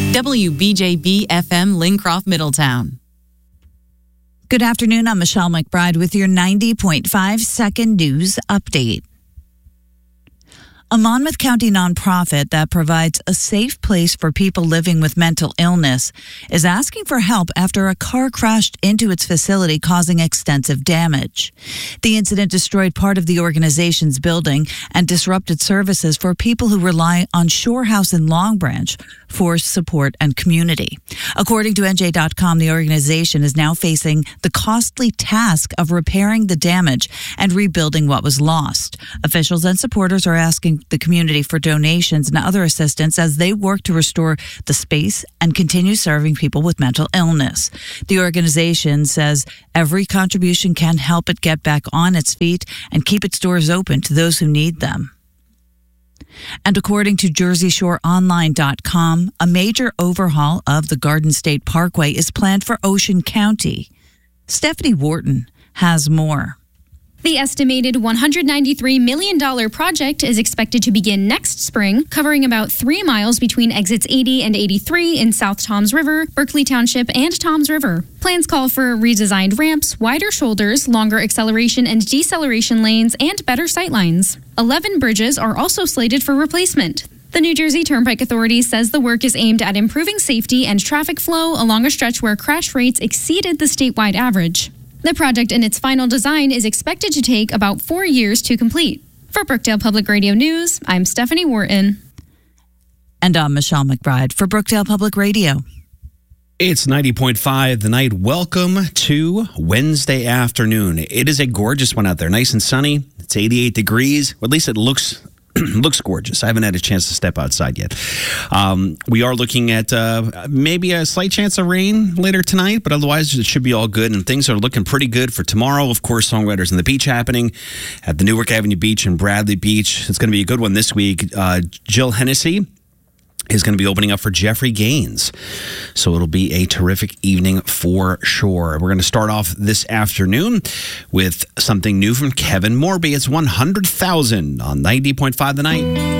WBJB FM Lincroft, Middletown. Good afternoon. I'm Michelle McBride with your 90.5 second news update. A Monmouth County nonprofit that provides a safe place for people living with mental illness is asking for help after a car crashed into its facility, causing extensive damage. The incident destroyed part of the organization's building and disrupted services for people who rely on Shore House in Long Branch for support and community. According to NJ.com, the organization is now facing the costly task of repairing the damage and rebuilding what was lost. Officials and supporters are asking the community for donations and other assistance as they work to restore the space and continue serving people with mental illness. The organization says every contribution can help it get back on its feet and keep its doors open to those who need them. And according to JerseyShoreOnline.com, a major overhaul of the Garden State Parkway is planned for Ocean County. Stephanie Wharton has more. The estimated $193 million project is expected to begin next spring, covering about 3 miles between exits 80 and 83 in South Toms River, Berkeley Township, and Toms River. Plans call for redesigned ramps, wider shoulders, longer acceleration and deceleration lanes, and better sightlines. 11 bridges are also slated for replacement. The New Jersey Turnpike Authority says the work is aimed at improving safety and traffic flow along a stretch where crash rates exceeded the statewide average. The project in its final design is expected to take about 4 years to complete. For Brookdale Public Radio News, I'm Stephanie Wharton. And I'm Michelle McBride for Brookdale Public Radio. It's 90.5 The Night. Welcome to Wednesday afternoon. It is a gorgeous one out there. Nice and sunny. It's 88 degrees. Or at least it looks gorgeous. I haven't had a chance to step outside yet. We are looking at maybe a slight chance of rain later tonight, but otherwise it should be all good, and things are looking pretty good for tomorrow. Of course, Songwriters on the Beach happening at the Newark Avenue Beach and Bradley Beach. It's going to be a good one this week. Jill Hennessy is going to be opening up for Jeffrey Gaines. So it'll be a terrific evening for sure. We're going to start off this afternoon with something new from Kevin Morby. It's 100,000 on 90.5 The Night.